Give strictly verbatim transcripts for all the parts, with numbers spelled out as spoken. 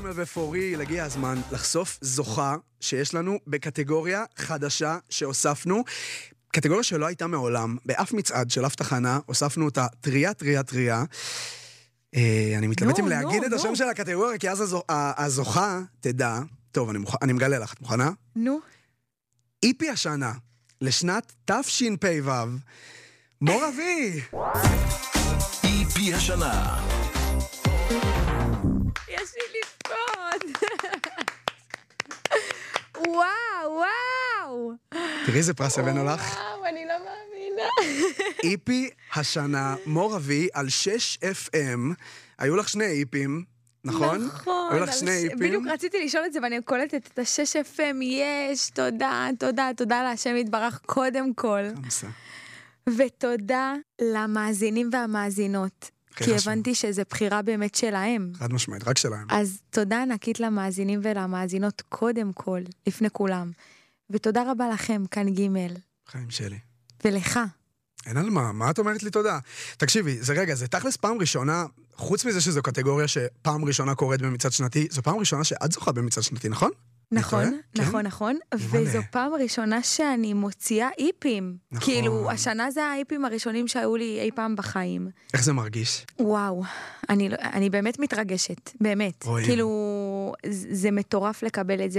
ג' ופוריל, הגיע הזמן לחשוף זוכה שיש לנו בקטגוריה חדשה שהוספנו, קטגוריה שלא הייתה מעולם, באף מצעד של אף תחנה, הוספנו אותה טריה, טריה, טריה. אה, אני מתלבט אם להגיד את השם של הקטגוריה, כי אז הזוכה תדע, טוב, אני, מוכ... אני מגלה לך, את מוכנה? נו. איפי השנה, לשנת תשפ"ו, מור אבי. איפי השנה. יש לי לפקוד. וואו, וואו. תראי איזה פרס הבאנו לך. וואו, אני לא מאמינה. איפי השנה, מור אבי, על שש אף אם. היו לך שני איפים, נכון? נכון. היו לך שני איפים. בדיוק רציתי לשאול את זה, ואני קולטת את ה-שש אף אם, יש, תודה, תודה, תודה להשם יתברך קודם כל. חמסה. ותודה למאזינים והמאזינות. כי הבנתי שזו בחירה באמת שלהם. חד משמעית, רק שלהם. אז תודה ענקית למאזינים ולמאזינות קודם כל, לפני כולם. ותודה רבה לכם, כאן ג' חיים שלי. ולך. אין על מה, מה את אומרת לי תודה? תקשיבי, זה רגע, זה תכלס פעם ראשונה, חוץ מזה שזו קטגוריה שפעם ראשונה קורית במצעד שנתי, זו פעם ראשונה שאת זוכה במצעד שנתי, נכון? נכון, נכון, נכון, וזו פעם ראשונה שאני מוציאה איפים. כאילו, השנה זה האיפים הראשונים שהיו לי אי פעם בחיים. איך זה מרגיש? וואו, אני, אני באמת מתרגשת, באמת. כאילו, זה מטורף לקבל את זה,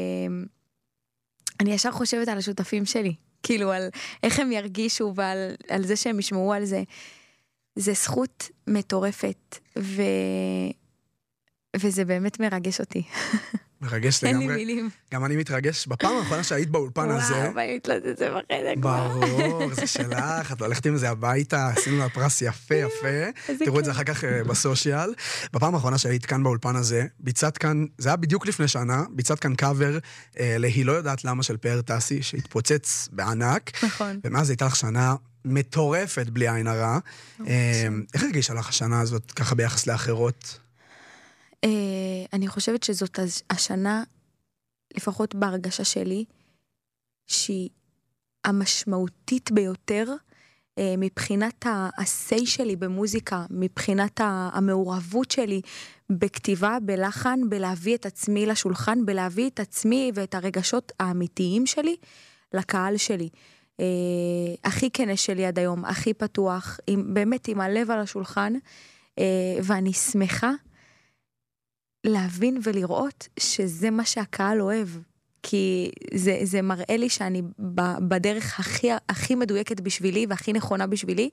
ואני ישר חושבת על השותפים שלי. כאילו, על איך הם ירגישו ועל על זה שהם ישמעו על זה. זה זכות מטורפת, ו... וזה באמת מרגש אותי. מרגש לגמרי. אין לי מילים. גם אני מתרגש. בפעם האחרונה שהיית באולפן הזה... וואו, ואני מתלת את זה בחדר כבר. ברור, זה שלך, את הולכת עם זה הביתה, עשינו לה פרס יפה יפה. תראו את זה אחר כך בסושיאל. בפעם האחרונה שהיית כאן באולפן הזה, ביצעת כאן, זה היה בדיוק לפני שנה, ביצעת כאן קאבר להיא לא יודעת למה של פאר טסי, שהתפוצץ בענק. נכון. ומאז הייתה לך שנה מטורפת בלי עין הרע. איך הרגישה לך השנה הזאת ככה ביחס לאחרות? אני חושבת שזאת השנה, לפחות בהרגשה שלי, שהיא המשמעותית ביותר מבחינת ה-say שלי במוזיקה, מבחינת המעורבות שלי בכתיבה, בלחן, בלהביא את עצמי לשולחן, בלהביא את עצמי ואת הרגשות האמיתיים שלי לקהל שלי. הכי כנה שלי עד היום, הכי פתוח, עם, באמת עם הלב על השולחן, ואני שמחה להבין ולראות שזה מה שהקהל אוהב, כי זה, זה מראה לי שאני בדרך הכי, הכי מדויקת בשבילי והכי נכונה בשבילי,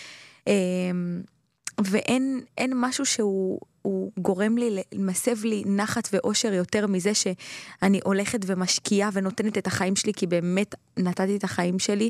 ואין, אין משהו שהוא הוא גורם לי, מסב לי נחת ואושר יותר מזה שאני הולכת ומשקיעה ונותנת את החיים שלי, כי באמת נתתי את החיים שלי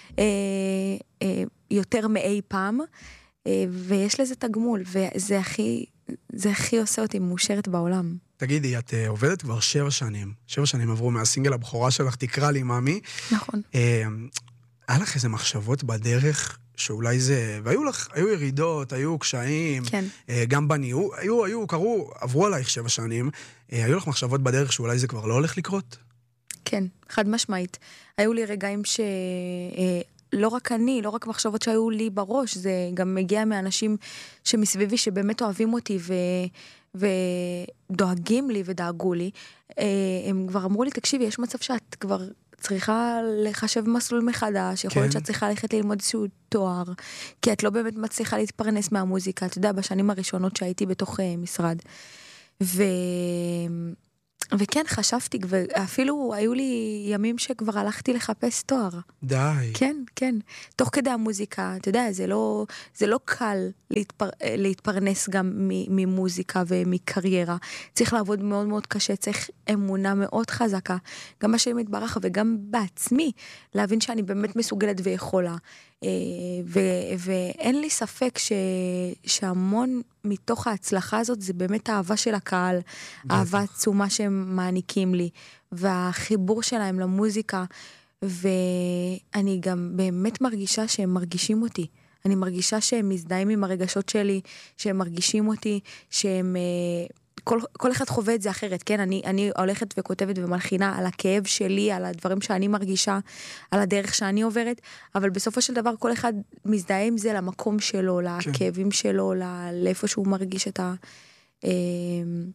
יותר מאי פעם, ויש לזה תגמול, וזה הכי... זה הכי עושה אותי מאושרת בעולם. תגידי, את uh, עובדת כבר שבע שנים. שבע שנים עברו מהסינגל הבכורה שלך, תקרא לי מאמי. נכון. Uh, היה לך איזה מחשבות בדרך שאולי זה... והיו לך, היו ירידות, היו קשיים. כן. Uh, גם בני, היו, היו, קרו, עברו עלייך שבע שנים. Uh, היו לך מחשבות בדרך שאולי זה כבר לא הולך לקרות? כן, חד משמעית. היו לי רגעים ש... Uh, לא רק אני, לא רק מחשבות שהיו לי בראש, זה גם מגיע מאנשים שמסביבי שבאמת אוהבים אותי ו... ודואגים לי ודאגו לי. הם כבר אמרו לי, תקשיבי, יש מצב שאת כבר צריכה לחשב מסלול מחדש, יכול להיות שאת צריכה ללכת ללמוד איזשהו תואר, כי את לא באמת מצליחה להתפרנס מהמוזיקה, אתה יודע, בשנים הראשונות שהייתי בתוך משרד. ו... וכן, חשבתי, ואפילו היו לי ימים שכבר הלכתי לחפש תואר. די. כן, כן. תוך כדי המוזיקה, אתה יודע, זה לא, זה לא קל להתפר, להתפרנס גם ממוזיקה ומקריירה. צריך לעבוד מאוד מאוד קשה, צריך אמונה מאוד חזקה, גם מה שאני מתברך וגם בעצמי, להבין שאני באמת מסוגלת ויכולה. ו, ואין לי ספק ש, שהמון מתוך ההצלחה הזאת זה באמת האהבה של הקהל, אהבה עצומה שהם מעניקים לי, והחיבור שלהם למוזיקה, ואני גם באמת מרגישה שהם מרגישים אותי. אני מרגישה שהם מזדהים עם הרגשות שלי, שהם מרגישים אותי, שהם... כל, כל אחד חווה את זה אחרת, כן? אני, אני הולכת וכותבת ומלחינה על הכאב שלי, על הדברים שאני מרגישה, על הדרך שאני עוברת, אבל בסופו של דבר כל אחד מזדהה עם זה למקום שלו, לכאבים שלו, לאיפה שהוא מרגיש את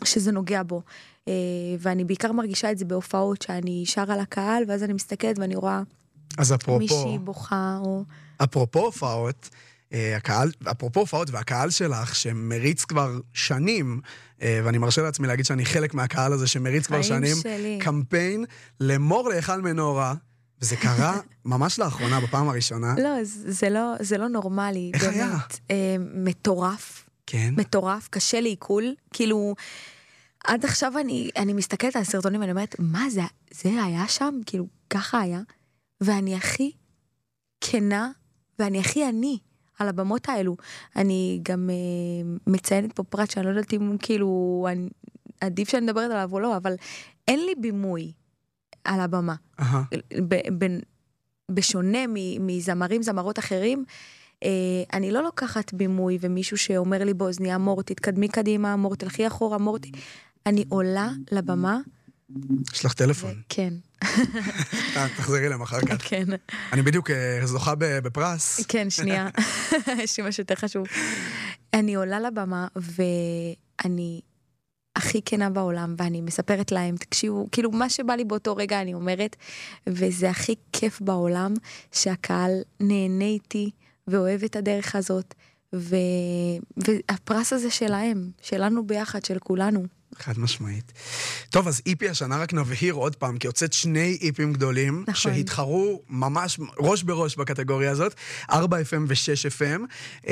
שזה נוגע בו. אה, ואני בעיקר מרגישה את זה בהופעות, שאני שרה לקהל, ואז אני מסתכלת ואני רואה אז אפרופו, מישהי בוכה, או... אפרופו הופעות, אה, הקהל, אפרופו הופעות והקהל שלך, שמריץ כבר שנים, אה, ואני מרשה לעצמי להגיד שאני חלק מהקהל הזה שמריץ כבר שנים, שלי. קמפיין למור להיכל מנורה, וזה קרה ממש לאחרונה, בפעם הראשונה. לא, זה, זה לא, זה לא נורמלי, איך באמת. היה? אה, מטורף, כן. מטורף, קשה לעיכול, כאילו, עד עכשיו אני, אני מסתכלת על הסרטונים ואני אומרת, מה זה, זה היה שם? כאילו, ככה היה, ואני הכי כנה, ואני הכי אני על הבמות האלו. אני גם אה, מציינת פה פרט שאני לא יודעת אם הוא כאילו, אני, עדיף שאני מדברת עליו או לא, אבל אין לי בימוי על הבמה. אהה. ב- ב- בשונה מ- מזמרים, זמרות אחרים, אה, אני לא לוקחת בימוי ומישהו שאומר לי באוזניה, מור, תתקדמי קדימה, מור, תלכי אחורה, מור, ת... אני עולה לבמה. יש לך טלפון. כן. אה, תחזרי להם אחר כך. כן. אני בדיוק אה, זוכה ב- בפרס. כן, שנייה. יש לי משהו יותר חשוב. אני עולה לבמה ואני הכי כנה בעולם, ואני מספרת להם, תקשיבו, כאילו מה שבא לי באותו רגע אני אומרת, וזה הכי כיף בעולם, שהקהל נהנה איתי, ואוהב את הדרך הזאת, ו... והפרס הזה שלהם, שלנו ביחד, של כולנו. חד משמעית. טוב, אז איפי השנה רק נבהיר עוד פעם, כי הוצאת שני איפים גדולים, נכון. שהתחרו ממש ראש בראש בקטגוריה הזאת, ארבע אף אם ו-שש אף אם.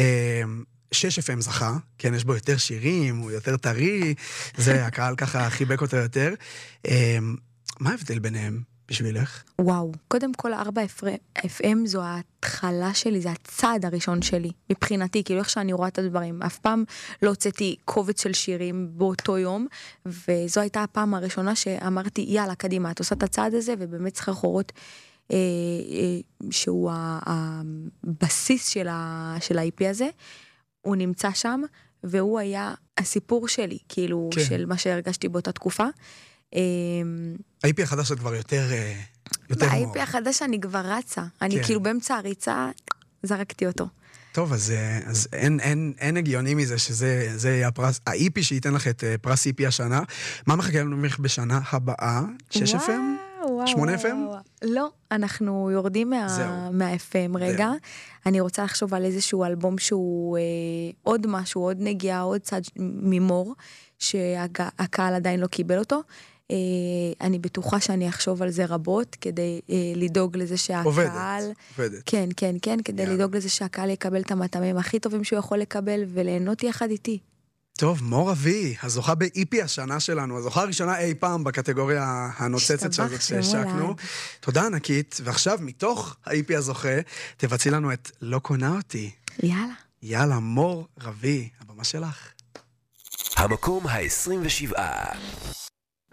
שש אף אם זכה, כן, יש בו יותר שירים, הוא יותר טרי, זה הקהל ככה חיבק אותו יותר. מה ההבדל ביניהם בשבילך? וואו, קודם כל ארבע אף אם זו ההתחלה שלי, זה הצעד הראשון שלי, מבחינתי, כאילו איך שאני רואה את הדברים. אף פעם לא הוצאתי קובץ של שירים באותו יום, וזו הייתה הפעם הראשונה שאמרתי, יאללה, קדימה, את עושה את הצעד הזה, ובאמת סחרחורות, אה, אה, שהוא הבסיס של ה-איי פי הזה, הוא נמצא שם, והוא היה הסיפור שלי, כאילו, כן. של מה שהרגשתי באותה תקופה. ה-איי פי החדש זה כבר יותר, יותר ב-איי מור. פי החדש אני כבר רצה. אני כן. כאילו באמצע הריצה, זרקתי אותו. טוב, אז, אז אין, אין, אין הגיוני מזה שזה זה יהיה הפרס, ה-איי פי שייתן לך את אה, פרס איי פי השנה. מה מחכה לנו ממך בשנה הבאה? שש אף אם? וואו, שמונה וואו, אף אם? וואו. לא, אנחנו יורדים זהו. מה, מה-אף אם רגע. אני רוצה לחשוב על איזשהו אלבום שהוא אה, עוד משהו, עוד נגיעה, עוד צד ממור, שהקהל עדיין לא קיבל אותו. אה, אני בטוחה שאני אחשוב על זה רבות, כדי אה, לדאוג לזה שהקהל... עובדת, עובדת. כן, כן, כן, כדי יאללה. לדאוג לזה שהקהל יקבל את המטעמים הכי טובים שהוא יכול לקבל, וליהנות יחד איתי. טוב, מור אבי, הזוכה ב-איי פי השנה שלנו, הזוכה הראשונה אי פעם בקטגוריה הנוצצת הזאת השתבח שהשקנו. שמולד. תודה ענקית, ועכשיו מתוך ה-איי פי הזוכה, תבצעי לנו את לא קונה אותי. יאללה. יאללה, מור אבי, הבמה שלך. המקום ה-עשרים ושבע.